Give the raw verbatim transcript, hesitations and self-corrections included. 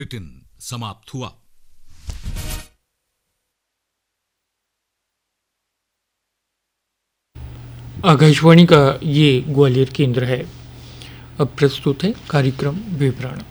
Bulletin समाप्त हुआ। आकाशवाणी का ये ग्वालियर केंद्र है। अब प्रस्तुत है कार्यक्रम विवरण।